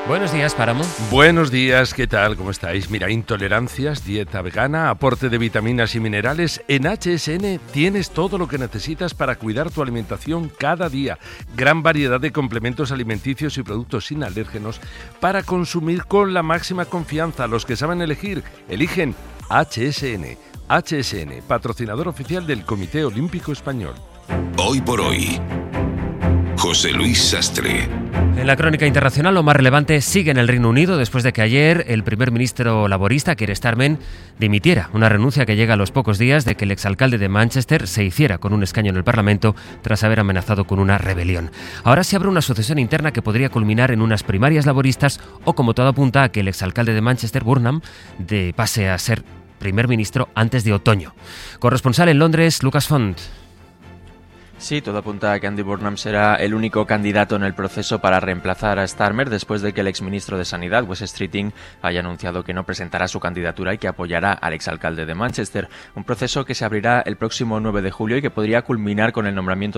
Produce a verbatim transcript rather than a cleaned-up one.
Buenos días, Páramo. Buenos días, ¿qué tal? ¿Cómo estáis? Mira, intolerancias, dieta vegana, aporte de vitaminas y minerales. En H S N tienes todo lo que necesitas para cuidar tu alimentación cada día. Gran variedad de complementos alimenticios y productos sin alérgenos para consumir con la máxima confianza. Los que saben elegir, eligen H S N. H S N, patrocinador oficial del Comité Olímpico Español. Hoy por hoy, José Luis Sastre. En la crónica internacional, lo más relevante sigue en el Reino Unido después de que ayer el primer ministro laborista, Keir Starmer, dimitiera. Una renuncia que llega a los pocos días de que el exalcalde de Manchester se hiciera con un escaño en el Parlamento tras haber amenazado con una rebelión. Ahora se abre una sucesión interna que podría culminar en unas primarias laboristas o, como todo apunta, a que el exalcalde de Manchester, Burnham, de, pase a ser primer ministro antes de otoño. Corresponsal en Londres, Lucas Font. Sí, todo apunta a que Andy Burnham será el único candidato en el proceso para reemplazar a Starmer después de que el exministro de Sanidad, Wes Streeting, haya anunciado que no presentará su candidatura y que apoyará al exalcalde de Manchester. Un proceso que se abrirá el próximo nueve de julio y que podría culminar con el nombramiento